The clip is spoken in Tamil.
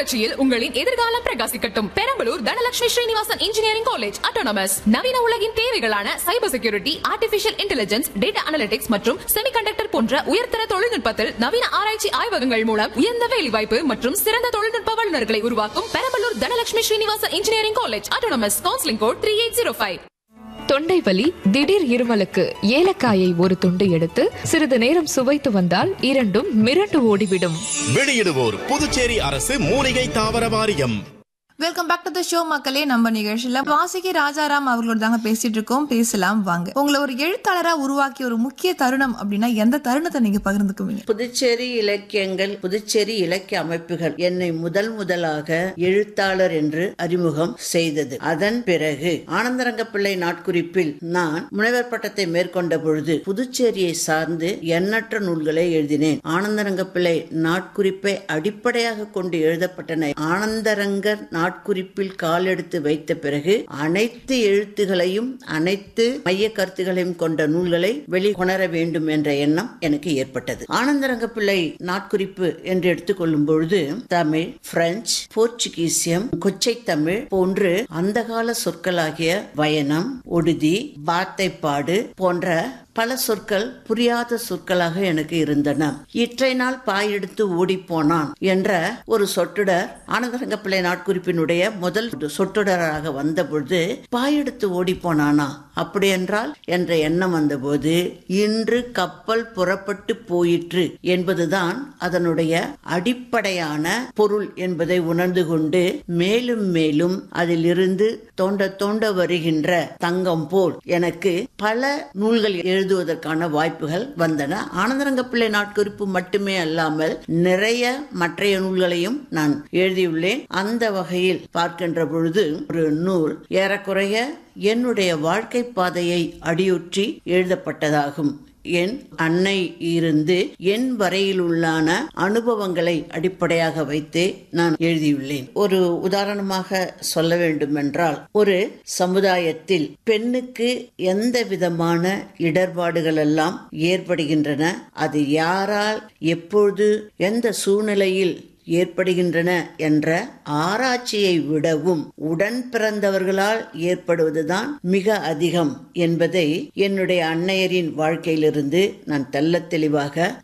புரட்சியில் உங்களின் எதிர்காலம் பிரகாசிக்கட்டும். Perambalur Dhanalakshmi Srinivasan engineering college autonomous. நவீன உலகின் தேவைகளான cyber security, artificial intelligence, data analytics மற்றும் செமிகண்டக்டர் போன்ற உயர்தர தொழில்நுட்பத்தில் நவீன ஆராய்ச்சி ஆய்வகங்கள் மூலம் உயர்ந்த வேலைவாய்ப்பு மற்றும் சிறந்த தொழில்நுட்ப வல்லுநர்களை உருவாக்கும் Perambalur Dhanalakshmi Srinivasan engineering college autonomous. Counselling code 3805. தொண்டை வலி, திடீர் இருமலுக்கு ஏலக்காயை ஒரு துண்டு எடுத்து சிறிது நேரம் சுவைத்து வந்தால் இரண்டும் மிரண்டு ஓடிவிடும். வெளியிடுவோர் புதுச்சேரி அரசு மூலிகை தாவர வாரியம். Welcome back to the show மக்களே. நம்ம நிகழ்ச்சியில வாசுகி ராஜாராம் அவர்களோட தாங்க பேசிட்டு இருக்கோம். பேசலாம் வாங்க. உங்களை ஒரு எழுத்தாளரா உருவாக்கிய ஒரு முக்கிய தருணம் அப்படின்னா எந்த தருணத்தை நீங்க பகிர்ந்துக்குவீங்க? புதுச்சேரி இலக்கியங்கள், புதுச்சேரி இலக்கிய அமைப்புகள் என்னை முதலாக எழுத்தாளர் என்று அறிமுகம் செய்தது. அதன் பிறகு ஆனந்தரங்க பிள்ளை நாட்குறிப்பில் நான் முனைவர் பட்டத்தை மேற்கொண்ட பொழுது புதுச்சேரியை சார்ந்து எண்ணற்ற நூல்களை எழுதினேன். ஆனந்தரங்க பிள்ளை நாட்குறிப்பை அடிப்படையாக கொண்டு எழுதப்பட்டன. ஆனந்தரங்கர் நாட்குறிப்பில் காலெடுத்து வைத்த பிறகு அனைத்து எழுத்துகளையும் அனைத்து மைய கருத்துகளையும் கொண்ட நூல்களை வெளிக்கொணர வேண்டும் என்ற எண்ணம் எனக்கு ஏற்பட்டது. ஆனந்தரங்க பிள்ளை நாட்குறிப்பு என்று எடுத்துக்கொள்ளும் பொழுது தமிழ், பிரெஞ்சு, போர்ச்சுகீசியம், கொச்சை தமிழ் போன்று அந்த கால சொற்களாகிய வயனம், ஒடுதி, வார்த்தைப்பாடு போன்ற பல சொற்கள் புரியாத சொற்களாக எனக்கு இருந்தன. இற்றை நாள் பாயெடுத்து ஓடி போனான் என்ற ஒரு சொற்றொடர் ஆனந்தரங்க பிள்ளை நாட்குறிப்பினுடைய முதல் சொற்றொடராக வந்த பொழுது பாயெடுத்து ஓடி போனானா அப்படி என்றால் என்ற எண்ணம் வந்தபோது இன்று கப்பல் புறப்பட்டு போயிற்று என்பதுதான் அதனுடைய அடிப்படையான பொருள் என்பதை உணர்ந்து கொண்டு மேலும் மேலும் அதிலிருந்து தோண்ட தோண்ட வருகின்ற தங்கம் போல் எனக்கு பல நூல்கள் எழுதுவதற்கான வாய்ப்புகள் வந்தன. ஆனந்தரங்க பிள்ளை நாட்குறிப்பு மட்டுமே அல்லாமல் நிறைய மற்றைய நூல்களையும் நான் எழுதியுள்ளேன். அந்த வகையில் பார்க்கின்ற பொழுது ஒரு நூல் ஏறக்குறைய என்னுடைய வாழ்க்கை பாதையை அடியொற்றி எழுதப்பட்டதாகும். என் அன்னை இருந்து என் வரையில் உள்ளான அனுபவங்களை அடிப்படையாக வைத்து நான் எழுதியுள்ளேன். ஒரு உதாரணமாக சொல்ல வேண்டும் என்றால், ஒரு சமுதாயத்தில் பெண்ணுக்கு எந்த விதமான இடர்பாடுகள் எல்லாம் ஏற்படுகின்றன, அது யாரால் எப்பொழுது எந்த சூழ்நிலையில் ஏற்படுகின்றன என்ற ஆராய்ச்சியை விடவும் உடன் பிறந்தவர்களால் ஏற்படுவதுதான் மிக அதிகம் என்பதை என்னுடைய அன்னையரின் வாழ்க்கையிலிருந்து நான் தெள்ளத் தெளிவாக